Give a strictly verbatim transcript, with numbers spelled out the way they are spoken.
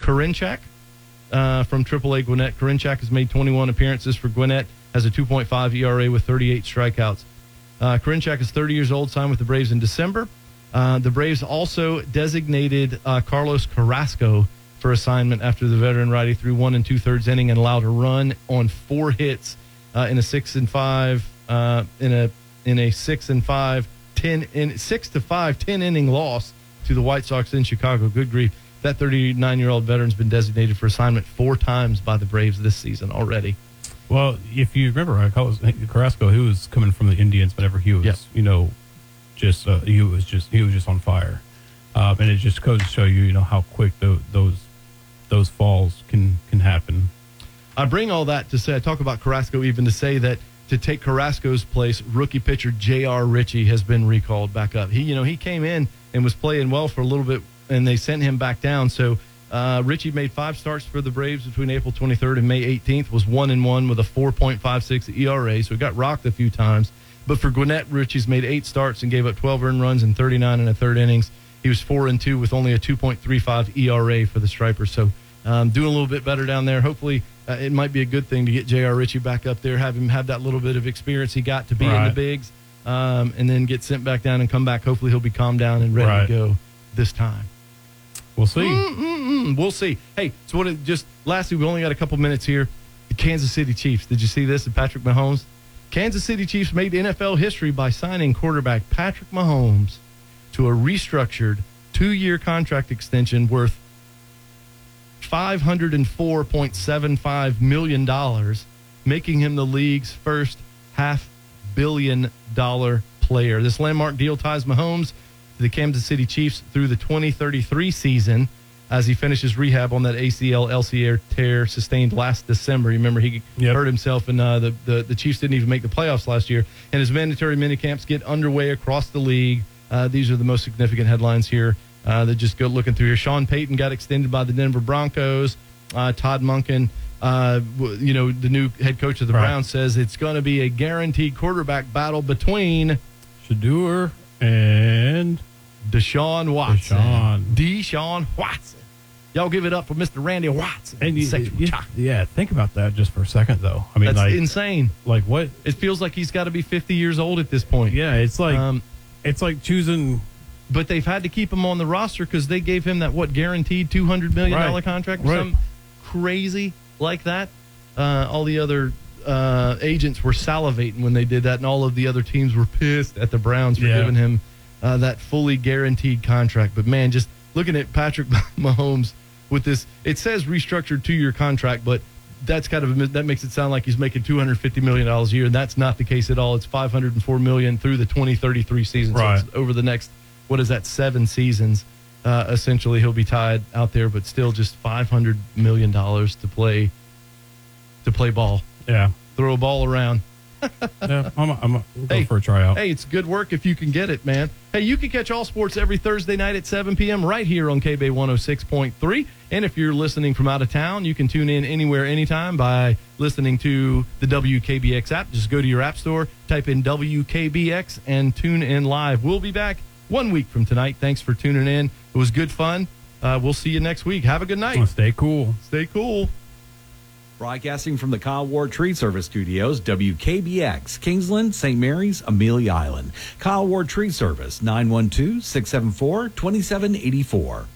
Karinchak uh, from triple A Gwinnett. Karinchak has made twenty-one appearances for Gwinnett, has a two point five E R A with thirty-eight strikeouts. Uh, Karinchak is thirty years old, signed with the Braves in December. Uh, the Braves also designated uh, Carlos Carrasco for assignment after the veteran righty threw one and two-thirds inning and allowed a run on four hits uh, in a six and five uh, in a in a six and five ten in six to five ten inning loss to the White Sox in Chicago. Good grief! That thirty-nine-year-old veteran's been designated for assignment four times by the Braves this season already. Well, if you remember, I was Carrasco. He was coming from the Indians whenever he was, yep. you know, just uh, he was just he was just on fire, um, and it just goes to show you, you know, how quick the, those those falls can can happen. I bring all that to say, I talk about Carrasco even to say that to take Carrasco's place, rookie pitcher J R. Ritchie has been recalled back up. He, you know, he came in and was playing well for a little bit, and they sent him back down. So uh, Ritchie made five starts for the Braves between April twenty-third and May eighteenth, was one and one with a four point five six E R A. So he got rocked a few times. But for Gwinnett, Ritchie's made eight starts and gave up twelve earned runs in thirty-nine and a third innings. He was four and two with only a two point three five E R A for the Stripers. So um, doing a little bit better down there. Hopefully, uh, it might be a good thing to get J R. Ritchie back up there, have him have that little bit of experience he got to be right. in the bigs, um, and then get sent back down and come back. Hopefully, he'll be calmed down and ready right. to go this time. We'll see. Mm-mm-mm. We'll see. Hey, so what? It, just lastly, we only got a couple minutes here. The Kansas City Chiefs. Did you see this? And Patrick Mahomes. Kansas City Chiefs made N F L history by signing quarterback Patrick Mahomes to a restructured two-year contract extension worth five hundred four point seven five million dollars, making him the league's first half-billion-dollar player. This landmark deal ties Mahomes to the Kansas City Chiefs through the twenty thirty-three season as he finishes rehab on that A C L L C L tear sustained last December. You remember he yep. hurt himself, and uh, the, the, the Chiefs didn't even make the playoffs last year. And his mandatory minicamps get underway across the league. Uh, these are the most significant headlines here uh, that just go looking through here. Sean Payton got extended by the Denver Broncos. Uh, Todd Monken, uh, you know, the new head coach of the right. Browns, says it's going to be a guaranteed quarterback battle between Shedeur and Deshaun Watson. Deshaun. Deshaun Watson. Y'all give it up for Mister Randy Watson. And you, you, yeah, think about that just for a second, though. I mean, that's like, insane. Like what? It feels like he's got to be fifty years old at this point. Yeah, it's like um, it's like choosing. But they've had to keep him on the roster because they gave him that what guaranteed two hundred million dollar right. contract or right. something crazy like that. Uh, all the other uh, agents were salivating when they did that, and all of the other teams were pissed at the Browns for yeah. giving him uh, that fully guaranteed contract. But man, just looking at Patrick Mahomes. With this, it says restructured two-year contract, but that's kind of that makes it sound like he's making two hundred fifty million dollars a year, and that's not the case at all. It's five hundred four million dollars through the twenty thirty-three season. Right. So it's over the next, what is that, seven seasons? Uh, essentially, he'll be tied out there, but still just five hundred million dollars to play to play ball. Yeah, throw a ball around. yeah, I'm a, I'm a, we'll hey, go for a tryout. Hey, it's good work if you can get it, man. Hey, you can catch all sports every Thursday night at seven p.m. right here on K B A one oh six point three. And if you're listening from out of town, you can tune in anywhere, anytime by listening to the W K B X app. Just go to your app store, type in W K B X, and tune in live. We'll be back one week from tonight. Thanks for tuning in. It was good fun. Uh, we'll see you next week. Have a good night. Well, stay cool. Stay cool. Broadcasting from the Kyle Ward Tree Service Studios, W K B X, Kingsland, Saint Mary's, Amelia Island. Kyle Ward Tree Service, nine one two, six seven four, two seven eight four.